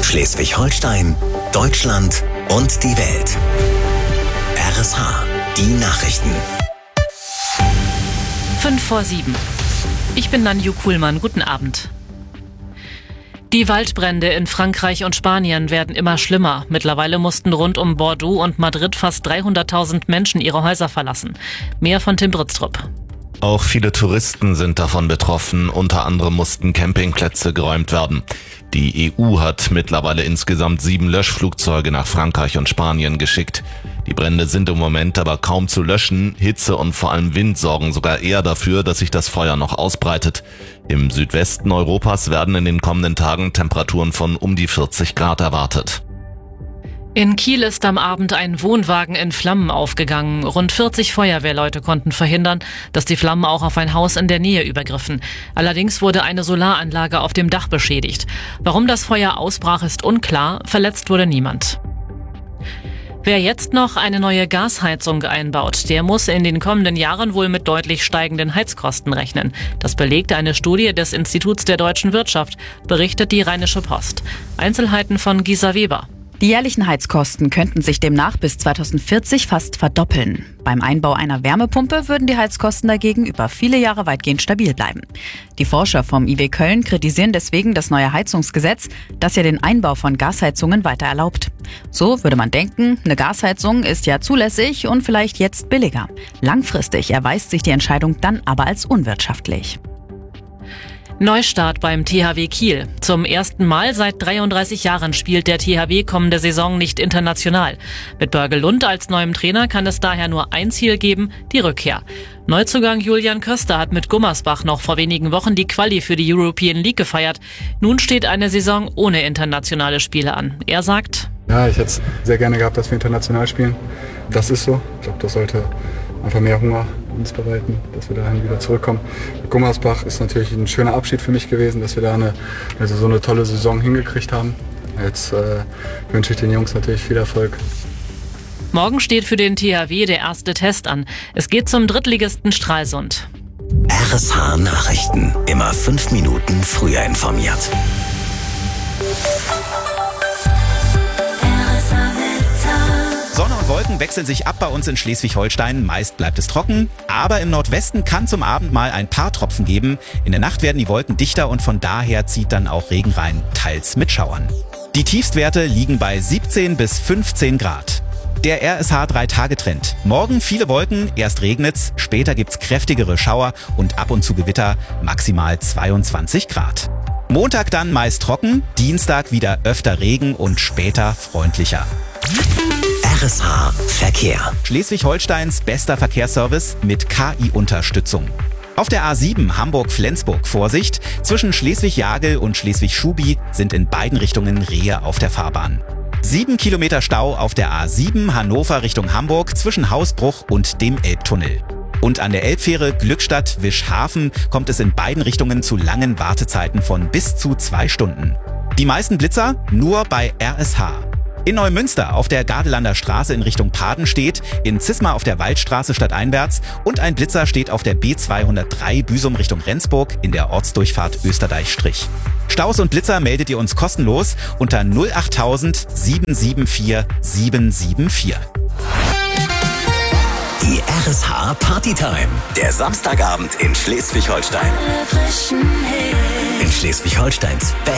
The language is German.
Schleswig-Holstein, Deutschland und die Welt. RSH, die Nachrichten. 7:05. Ich bin Nanju Kuhlmann. Guten Abend. Die Waldbrände in Frankreich und Spanien werden immer schlimmer. Mittlerweile mussten rund um Bordeaux und Madrid fast 300.000 Menschen ihre Häuser verlassen. Mehr von Tim Britztrup. Auch viele Touristen sind davon betroffen. Unter anderem mussten Campingplätze geräumt werden. Die EU hat mittlerweile insgesamt 7 Löschflugzeuge nach Frankreich und Spanien geschickt. Die Brände sind im Moment aber kaum zu löschen. Hitze und vor allem Wind sorgen sogar eher dafür, dass sich das Feuer noch ausbreitet. Im Südwesten Europas werden in den kommenden Tagen Temperaturen von um die 40 Grad erwartet. In Kiel ist am Abend ein Wohnwagen in Flammen aufgegangen. Rund 40 Feuerwehrleute konnten verhindern, dass die Flammen auch auf ein Haus in der Nähe übergriffen. Allerdings wurde eine Solaranlage auf dem Dach beschädigt. Warum das Feuer ausbrach, ist unklar. Verletzt wurde niemand. Wer jetzt noch eine neue Gasheizung einbaut, der muss in den kommenden Jahren wohl mit deutlich steigenden Heizkosten rechnen. Das belegt eine Studie des Instituts der deutschen Wirtschaft, berichtet die Rheinische Post. Einzelheiten von Gisa Weber. Die jährlichen Heizkosten könnten sich demnach bis 2040 fast verdoppeln. Beim Einbau einer Wärmepumpe würden die Heizkosten dagegen über viele Jahre weitgehend stabil bleiben. Die Forscher vom IW Köln kritisieren deswegen das neue Heizungsgesetz, das ja den Einbau von Gasheizungen weiter erlaubt. So würde man denken, eine Gasheizung ist ja zulässig und vielleicht jetzt billiger. Langfristig erweist sich die Entscheidung dann aber als unwirtschaftlich. Neustart beim THW Kiel. Zum ersten Mal seit 33 Jahren spielt der THW kommende Saison nicht international. Mit Börge Lund als neuem Trainer kann es daher nur ein Ziel geben, die Rückkehr. Neuzugang Julian Köster hat mit Gummersbach noch vor wenigen Wochen die Quali für die European League gefeiert. Nun steht eine Saison ohne internationale Spiele an. Er sagt: Ja, ich hätte es sehr gerne gehabt, dass wir international spielen. Das ist so. Ich glaube, das sollte einfach mehr Hunger uns bereiten, dass wir dahin wieder zurückkommen. Gummersbach ist natürlich ein schöner Abschied für mich gewesen, dass wir da so eine tolle Saison hingekriegt haben. Jetzt wünsche ich den Jungs natürlich viel Erfolg. Morgen steht für den THW der erste Test an. Es geht zum Drittligisten Stralsund. RSH Nachrichten. Immer 5 Minuten früher informiert. Sonne und Wolken wechseln sich ab bei uns in Schleswig-Holstein. Meist bleibt es trocken, aber im Nordwesten kann zum Abend mal ein paar Tropfen geben. In der Nacht werden die Wolken dichter und von daher zieht dann auch Regen rein, teils mit Schauern. Die Tiefstwerte liegen bei 17 bis 15 Grad. Der RSH 3-Tage-Trend. Morgen viele Wolken, erst regnet's, später gibt's kräftigere Schauer und ab und zu Gewitter, maximal 22 Grad. Montag dann meist trocken, Dienstag wieder öfter Regen und später freundlicher. RSH Verkehr. Schleswig-Holsteins bester Verkehrsservice mit KI-Unterstützung. Auf der A7 Hamburg-Flensburg Vorsicht, zwischen Schleswig-Jagel und Schleswig-Schubi sind in beiden Richtungen Rehe auf der Fahrbahn. 7 Kilometer Stau auf der A7 Hannover Richtung Hamburg zwischen Hausbruch und dem Elbtunnel. Und an der Elbfähre Glückstadt-Wischhafen kommt es in beiden Richtungen zu langen Wartezeiten von bis zu 2 Stunden. Die meisten Blitzer nur bei RSH. In Neumünster auf der Gardelanda Straße in Richtung Padenstedt, in Zisma auf der Waldstraße stadteinwärts und ein Blitzer steht auf der B203 Büsum Richtung Rendsburg in der Ortsdurchfahrt Österdeich-Strich. Staus und Blitzer meldet ihr uns kostenlos unter 08000 774 774. Die RSH Partytime. Der Samstagabend in Schleswig-Holstein. In Schleswig-Holsteins